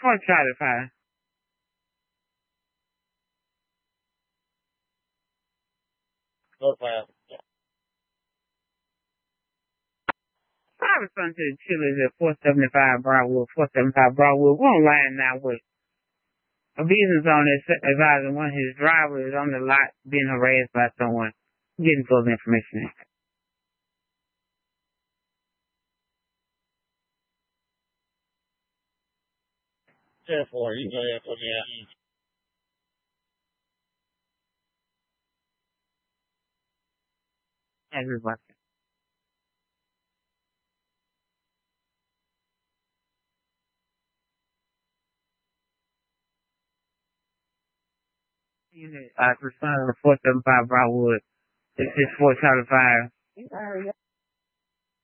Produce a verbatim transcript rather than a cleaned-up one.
for Charlie Five. Okay. I respond to the Chili's at four seventy-five Broadwood, four seventy-five Broadwood. We're online now with a business owner advising one of his drivers on the lot being harassed by someone. Getting further information. Therefore, you go ahead and put me out. Everybody. Uh, responding to four seventy-five Broadwood. This is four Charlie Five.